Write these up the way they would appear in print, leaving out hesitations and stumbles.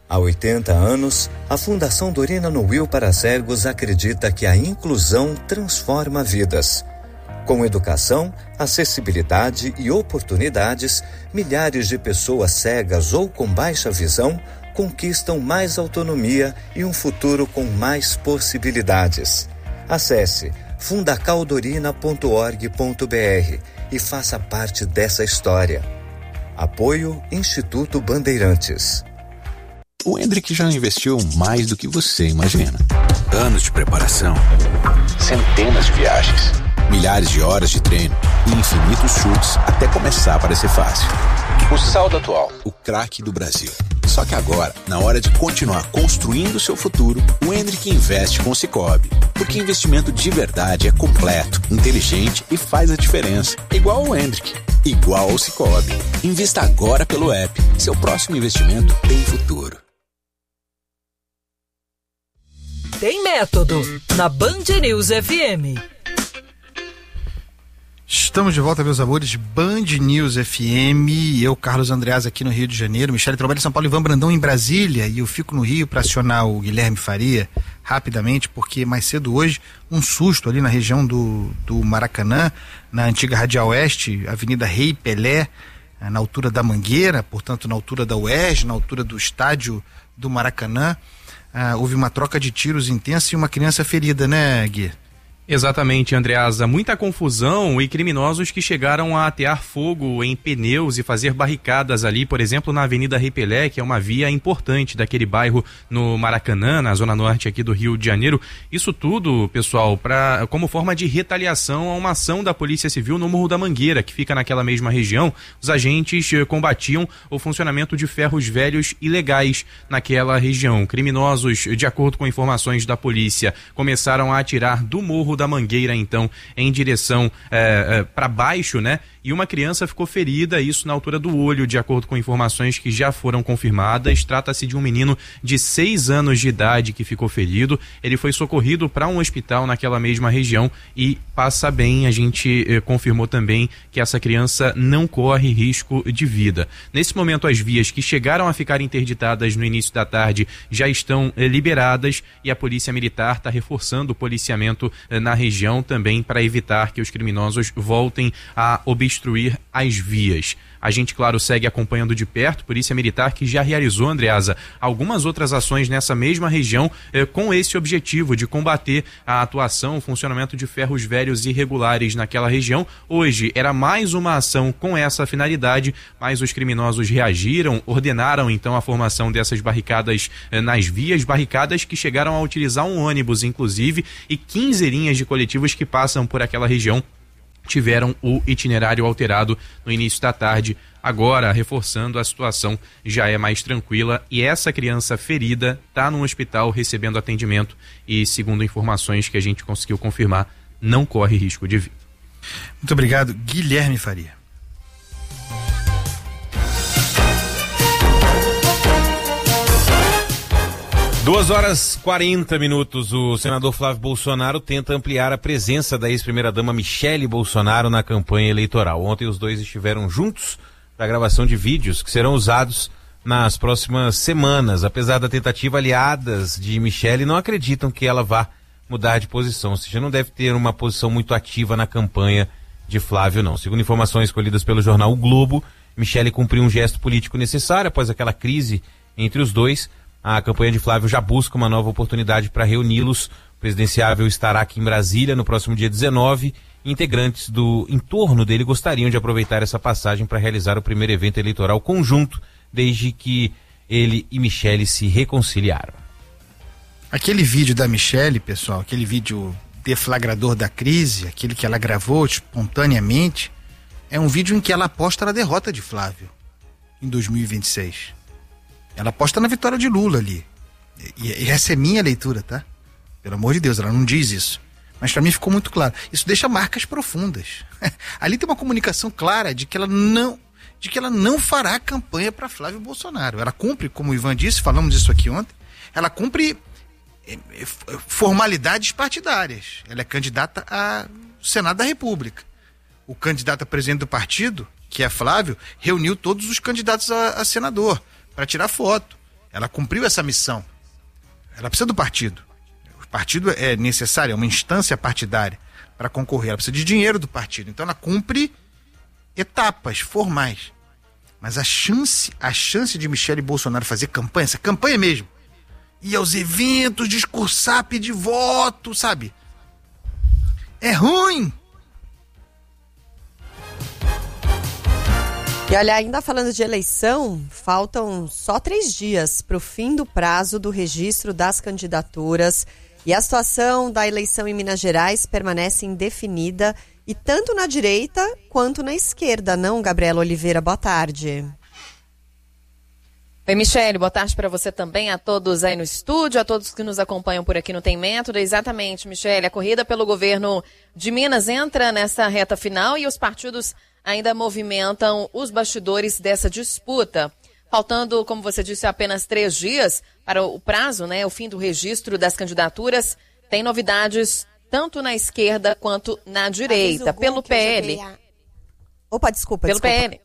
Há 80 anos, a Fundação Dorina Nuil para Cegos acredita que a inclusão transforma vidas. Com educação, acessibilidade e oportunidades, milhares de pessoas cegas ou com baixa visão conquistam mais autonomia e um futuro com mais possibilidades. Acesse fundacaldorina.org.br e faça parte dessa história. Apoio Instituto Bandeirantes. O Hendrick já investiu mais do que você imagina. Anos de preparação, centenas de viagens, milhares de horas de treino e infinitos chutes até começar a parecer fácil. O saldo atual, o craque do Brasil. Só que agora, na hora de continuar construindo o seu futuro, o Hendrick investe com o Sicoob. Porque investimento de verdade é completo, inteligente e faz a diferença. Igual ao Hendrick, igual ao Sicoob. Invista agora pelo app. Seu próximo investimento tem futuro. Tem método na Band News FM. Estamos de volta, meus amores, Band News FM, eu, Carlos Andreas, aqui no Rio de Janeiro, Michele trabalha em São Paulo, Ivan Brandão em Brasília, e eu fico no Rio para acionar o Guilherme Faria rapidamente, porque mais cedo hoje, um susto ali na região do Maracanã, na antiga Radial Oeste, Avenida Rei Pelé, na altura da Mangueira, portanto na altura da UERJ, na altura do estádio do Maracanã, houve uma troca de tiros intensa e uma criança ferida, né, Gui? Exatamente, Andreasa. Muita confusão e criminosos que chegaram a atear fogo em pneus e fazer barricadas ali, por exemplo, na Avenida Rei Pelé, que é uma via importante daquele bairro no Maracanã, na zona norte aqui do Rio de Janeiro. Isso tudo, pessoal, como forma de retaliação a uma ação da Polícia Civil no Morro da Mangueira, que fica naquela mesma região. Os agentes combatiam o funcionamento de ferros velhos ilegais naquela região. Criminosos, de acordo com informações da polícia, começaram a atirar do Morro da Mangueira, então, em direção para baixo, né? E uma criança ficou ferida, isso na altura do olho, de acordo com informações que já foram confirmadas. Trata-se de um menino de 6 anos de idade que ficou ferido. Ele foi socorrido para um hospital naquela mesma região e passa bem. A gente confirmou também que essa criança não corre risco de vida. Nesse momento, as vias que chegaram a ficar interditadas no início da tarde já estão liberadas e a Polícia Militar está reforçando o policiamento na região também para evitar que os criminosos voltem a obstruir as vias. A gente, claro, segue acompanhando de perto, Polícia Militar que já realizou, Andreasa, algumas outras ações nessa mesma região com esse objetivo de combater a atuação, o funcionamento de ferros velhos irregulares naquela região. Hoje era mais uma ação com essa finalidade, mas os criminosos reagiram, ordenaram então a formação dessas barricadas nas vias, barricadas que chegaram a utilizar um ônibus, inclusive, e 15 linhas de coletivos que passam por aquela região tiveram o itinerário alterado no início da tarde. Agora, reforçando, a situação já é mais tranquila e essa criança ferida está no hospital recebendo atendimento e, segundo informações que a gente conseguiu confirmar, não corre risco de vida. Muito obrigado, Guilherme Faria. 2h40. O senador Flávio Bolsonaro tenta ampliar a presença da ex-primeira-dama Michele Bolsonaro na campanha eleitoral. Ontem os dois estiveram juntos para a gravação de vídeos que serão usados nas próximas semanas. Apesar da tentativa, aliadas de Michele não acreditam que ela vá mudar de posição, ou seja, não deve ter uma posição muito ativa na campanha de Flávio, não. Segundo informações colhidas pelo jornal O Globo, Michele cumpriu um gesto político necessário após aquela crise entre os dois. A campanha de Flávio já busca uma nova oportunidade para reuni-los. O presidenciável estará aqui em Brasília no próximo dia 19. Integrantes do entorno dele gostariam de aproveitar essa passagem para realizar o primeiro evento eleitoral conjunto, desde que ele e Michele se reconciliaram. Aquele vídeo da Michele, pessoal, aquele vídeo deflagrador da crise, aquele que ela gravou espontaneamente, é um vídeo em que ela aposta na derrota de Flávio em 2026. Ela aposta na vitória de Lula ali. E essa é minha leitura, tá? Pelo amor de Deus, ela não diz isso. Mas para mim ficou muito claro. Isso deixa marcas profundas. Ali tem uma comunicação clara de que ela não fará campanha para Flávio Bolsonaro. Ela cumpre, como o Ivan disse, falamos isso aqui ontem, ela cumpre formalidades partidárias. Ela é candidata ao Senado da República. O candidato a presidente do partido, que é Flávio, reuniu todos os candidatos a senador para tirar foto. Ela cumpriu essa missão. Ela precisa do partido. O partido é necessário, é uma instância partidária para concorrer. Ela precisa de dinheiro do partido. Então ela cumpre etapas formais. Mas a chance de Michele Bolsonaro fazer campanha, essa campanha mesmo, ir aos eventos, discursar, pedir voto, sabe? É ruim. E olha, ainda falando de eleição, faltam só 3 dias para o fim do prazo do registro das candidaturas. E a situação da eleição em Minas Gerais permanece indefinida, e tanto na direita quanto na esquerda, não, Gabriela Oliveira? Boa tarde. Oi, Michele, boa tarde para você também, a todos aí no estúdio, a todos que nos acompanham por aqui no Tem Método. Exatamente, Michele, a corrida pelo governo de Minas entra nessa reta final e os partidos ainda movimentam os bastidores dessa disputa. Faltando, como você disse, apenas 3 dias para o prazo, né, o fim do registro das candidaturas, tem novidades tanto na esquerda quanto na direita. Pelo PL. Opa, desculpa. Pelo PL.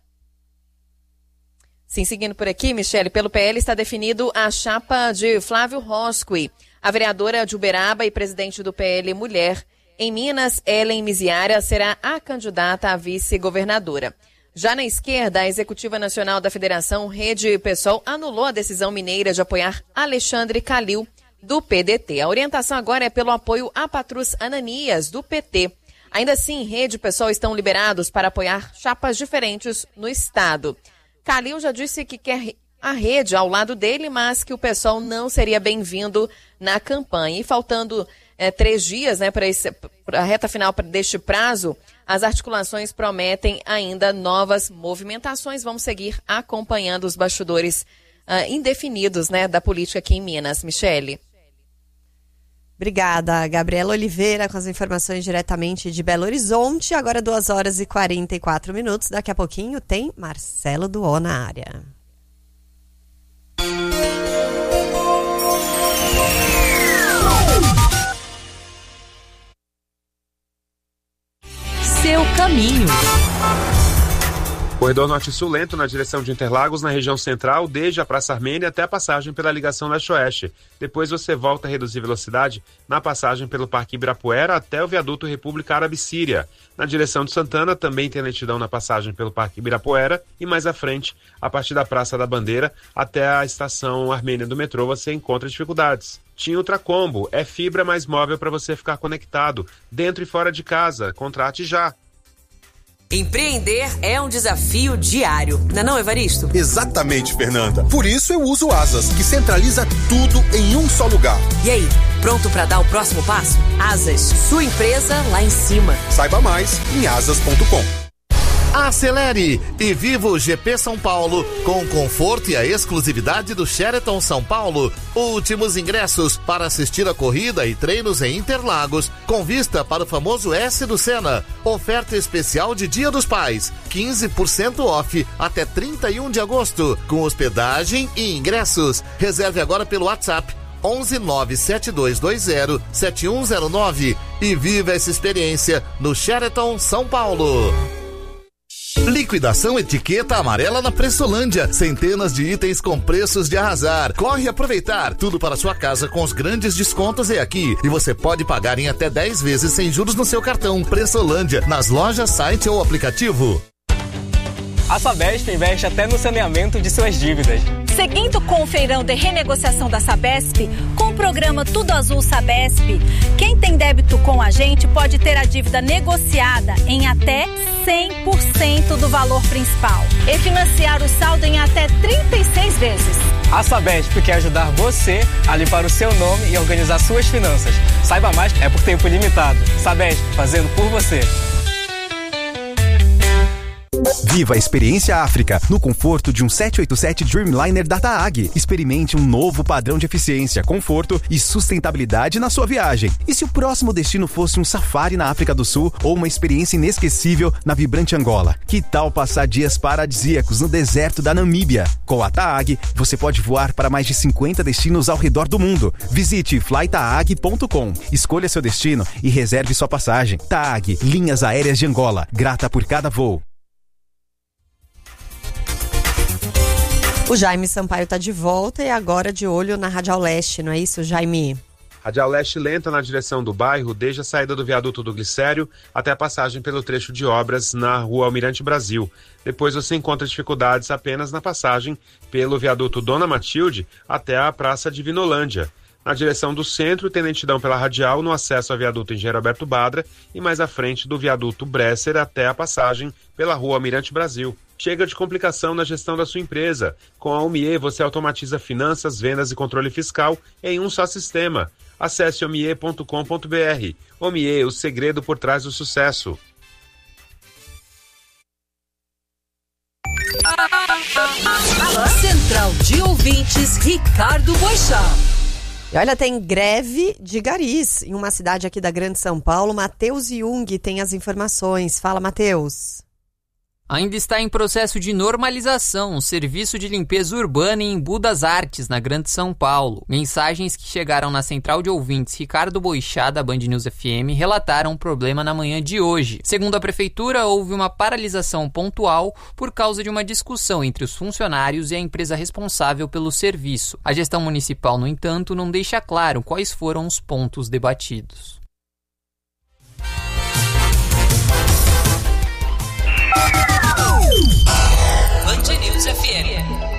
Sim, seguindo por aqui, Michele, pelo PL está definido a chapa de Flávio Rosqui, a vereadora de Uberaba e presidente do PL Mulher. Em Minas, Ellen Miziara será a candidata a vice-governadora. Já na esquerda, a Executiva Nacional da Federação Rede PSOL anulou a decisão mineira de apoiar Alexandre Calil, do PDT. A orientação agora é pelo apoio a Patrus Ananias, do PT. Ainda assim, Rede e PSOL estão liberados para apoiar chapas diferentes no estado. Calil já disse que quer a Rede ao lado dele, mas que o PSOL não seria bem-vindo na campanha. E faltando 3 dias, né, para a reta final deste prazo, as articulações prometem ainda novas movimentações. Vamos seguir acompanhando os bastidores indefinidos, né, da política aqui em Minas. Michele. Obrigada, Gabriela Oliveira, com as informações diretamente de Belo Horizonte. Agora 2h44. Daqui a pouquinho tem Marcelo Duó na área. Seu caminho. Corredor Norte-Sul lento na direção de Interlagos, na região central, desde a Praça Armênia até a passagem pela ligação leste-oeste. Depois você volta a reduzir velocidade na passagem pelo Parque Ibirapuera até o viaduto República Árabe Síria. Na direção de Santana também tem lentidão na passagem pelo Parque Ibirapuera e mais à frente, a partir da Praça da Bandeira até a estação Armênia do metrô, você encontra dificuldades. Tinha Ultracombo, é fibra mais móvel para você ficar conectado, dentro e fora de casa. Contrate já. Empreender é um desafio diário, não é, Evaristo? Exatamente, Fernanda. Por isso eu uso o Asas, que centraliza tudo em um só lugar. E aí, pronto para dar o próximo passo? Asas, sua empresa lá em cima. Saiba mais em asas.com. Acelere e viva o GP São Paulo com o conforto e a exclusividade do Sheraton São Paulo. Últimos ingressos para assistir a corrida e treinos em Interlagos, com vista para o famoso S do Senna. Oferta especial de Dia dos Pais, 15% off até 31 de agosto, com hospedagem e ingressos. Reserve agora pelo WhatsApp 11972207109 e viva essa experiência no Sheraton São Paulo. Liquidação etiqueta amarela na Pressolândia. Centenas de itens com preços de arrasar. Corre aproveitar. Tudo para sua casa com os grandes descontos é aqui. E você pode pagar em até 10 vezes sem juros no seu cartão. Pressolândia, nas lojas, site ou aplicativo. A Sabesp investe até no saneamento de suas dívidas. Seguindo com o feirão de renegociação da Sabesp, com o programa Tudo Azul Sabesp, quem tem débito com a gente pode ter a dívida negociada em até 100% do valor principal e financiar o saldo em até 36 vezes. A Sabesp quer ajudar você a limpar o seu nome e organizar suas finanças. Saiba mais, é por tempo limitado. Sabesp, fazendo por você. Viva a experiência África, no conforto de um 787 Dreamliner da TAAG. Experimente um novo padrão de eficiência, conforto e sustentabilidade na sua viagem. E se o próximo destino fosse um safari na África do Sul ou uma experiência inesquecível na vibrante Angola? Que tal passar dias paradisíacos no deserto da Namíbia? Com a TAAG, você pode voar para mais de 50 destinos ao redor do mundo. Visite flytaag.com, escolha seu destino e reserve sua passagem. TAAG, Linhas Aéreas de Angola, grata por cada voo. O Jaime Sampaio está de volta e agora de olho na Radial Leste, não é isso, Jaime? Radial Leste lenta na direção do bairro, desde a saída do viaduto do Glicério até a passagem pelo trecho de obras na rua Almirante Brasil. Depois você encontra dificuldades apenas na passagem pelo viaduto Dona Matilde até a Praça de Vinolândia. Na direção do centro, tem lentidão pela radial no acesso ao viaduto Engenheiro Alberto Badra e mais à frente do viaduto Bresser até a passagem pela rua Almirante Brasil. Chega de complicação na gestão da sua empresa. Com a Omie, você automatiza finanças, vendas e controle fiscal em um só sistema. Acesse omie.com.br. Omie, o segredo por trás do sucesso. Central de Ouvintes, Ricardo Boixá. E olha, tem greve de garis em uma cidade aqui da Grande São Paulo. Matheus Jung tem as informações. Fala, Matheus. Ainda está em processo de normalização o serviço de limpeza urbana em Embu das Artes, na Grande São Paulo. Mensagens que chegaram na central de ouvintes Ricardo Boixá, da Band News FM, relataram um problema na manhã de hoje. Segundo a prefeitura, houve uma paralisação pontual por causa de uma discussão entre os funcionários e a empresa responsável pelo serviço. A gestão municipal, no entanto, não deixa claro quais foram os pontos debatidos. Band News FM.